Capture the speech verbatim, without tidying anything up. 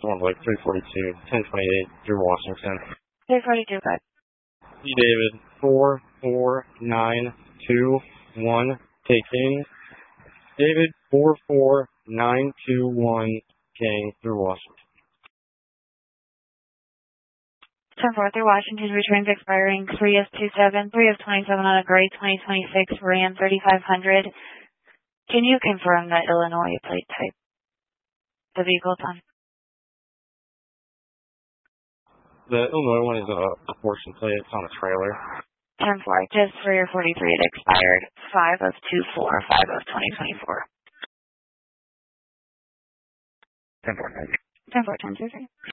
Storm Blake three forty-two, ten twenty-eight through Washington. three forty-two, good. D. David four four nine two one, taking David four four nine two one, King through Washington. ten four through Washington, returns expiring three of two seven, three of twenty-seven on a gray twenty twenty-six Ram thirty-five hundred. Can you confirm the Illinois plate type the vehicle's on? The Illinois one is a, a portion plate. It's on a trailer. ten four, just for your forty-three, it expired five of two four, five of twenty twenty-four. ten four. ten four, ten two three.